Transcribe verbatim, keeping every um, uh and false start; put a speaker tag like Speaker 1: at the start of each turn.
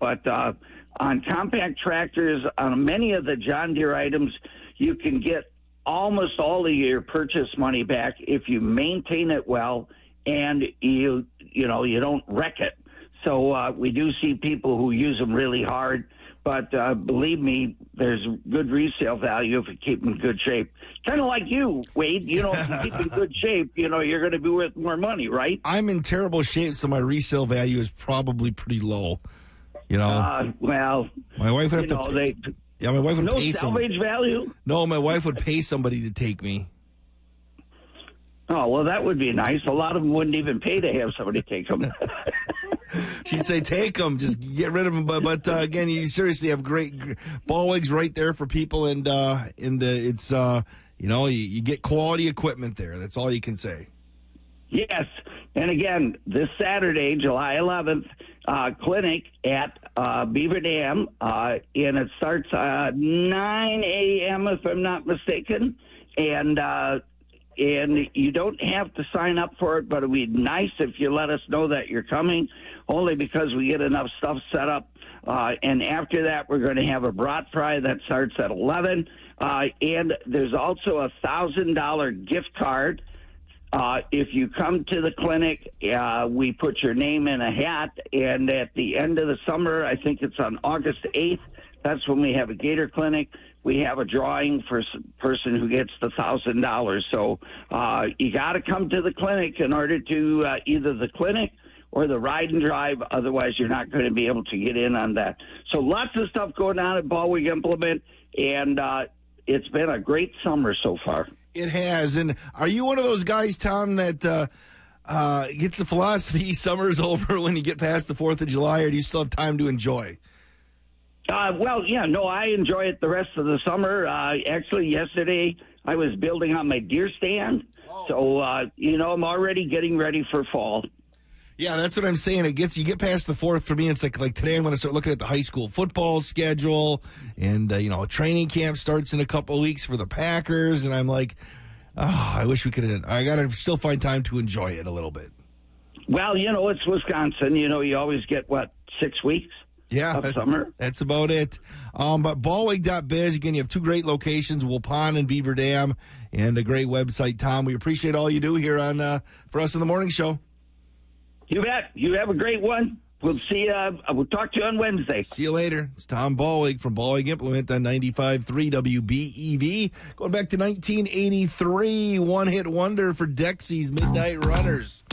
Speaker 1: But uh, on compact tractors, on many of the John Deere items, you can get almost all of your purchase money back if you maintain it well and you you know you don't wreck it. So uh, we do see people who use them really hard, but uh, believe me, there's good resale value if you keep them in good shape. Kind of like you, Wade. You know, if you keep in good shape, you know you're going to be worth more money, right?
Speaker 2: I'm in terrible shape, so my resale value is probably pretty low. You know,
Speaker 1: uh, well,
Speaker 2: my wife would have
Speaker 1: you
Speaker 2: to.
Speaker 1: know,
Speaker 2: Pay,
Speaker 1: they,
Speaker 2: yeah, my wife would
Speaker 1: no
Speaker 2: pay
Speaker 1: salvage
Speaker 2: some,
Speaker 1: value.
Speaker 2: No, my wife would pay somebody to take me.
Speaker 1: Oh, well, that would be nice. A lot of them wouldn't even pay to have somebody take them.
Speaker 2: She'd say, take them, just get rid of them. But, but uh, again, you seriously have great Ballweg's right there for people, and uh, and uh, it's, uh, you know, you, you get quality equipment there. That's all you can say.
Speaker 1: Yes. And again, this Saturday, July eleventh, uh, clinic at uh, Beaver Dam, uh, and it starts at nine a.m., if I'm not mistaken. And, uh, And you don't have to sign up for it, but it would be nice if you let us know that you're coming, only because we get enough stuff set up. Uh, and after that, we're going to have a brat fry that starts at eleven. Uh, and there's also a one thousand dollars gift card. Uh, if you come to the clinic, uh, we put your name in a hat. And at the end of the summer, I think it's on August eighth, that's when we have a Gator Clinic. We have a drawing for a person who gets the one thousand dollars. So uh, you got to come to the clinic in order to uh, either the clinic or the ride and drive. Otherwise, you're not going to be able to get in on that. So lots of stuff going on at Ballweg Implement, and uh, it's been a great summer so far.
Speaker 2: It has. And are you one of those guys, Tom, that uh, uh, gets the philosophy summer's over when you get past the fourth of July, or do you still have time to enjoy?
Speaker 1: Uh, well, yeah, no, I enjoy it the rest of the summer. Uh, actually, yesterday I was building on my deer stand. Oh. So, uh, you know, I'm already getting ready for fall.
Speaker 2: Yeah, that's what I'm saying. It gets you get past the fourth for me. It's like like today I'm going to start looking at the high school football schedule, and uh, you know, training camp starts in a couple of weeks for the Packers, and I'm like, oh, I wish we could have. I got to still find time to enjoy it a little bit.
Speaker 1: Well, you know, it's Wisconsin. You know, you always get what six weeks.
Speaker 2: Yeah,
Speaker 1: of summer.
Speaker 2: That's about it. Um, but Ballweg dot biz, again, you have two great locations, Waupun and Beaver Dam, and a great website, Tom. We appreciate all you do here on uh, for us in the morning show.
Speaker 1: You bet. You have a great one. We'll see you. Uh, we'll talk to you on Wednesday.
Speaker 2: See you later. It's Tom Ballweg from Ballweg Implement on ninety-five point three W B E V. Going back to nineteen eighty-three, one-hit wonder for Dexy's Midnight Runners.